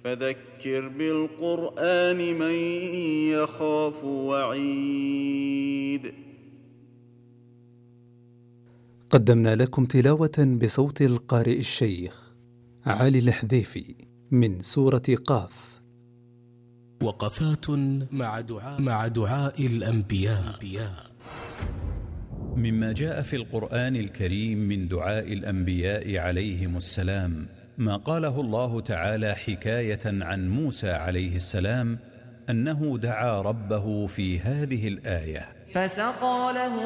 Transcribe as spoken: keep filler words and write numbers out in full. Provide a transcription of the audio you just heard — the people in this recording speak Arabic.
فذكر بالقرآن من يخاف وعيد. قدمنا لكم تلاوة بصوت القارئ الشيخ علي الحذيفي من سورة قاف. وقفات مع دعاء, مع دعاء الأنبياء. مما جاء في القرآن الكريم من دعاء الأنبياء عليهم السلام ما قاله الله تعالى حكاية عن موسى عليه السلام أنه دعا ربه في هذه الآية: فسقى له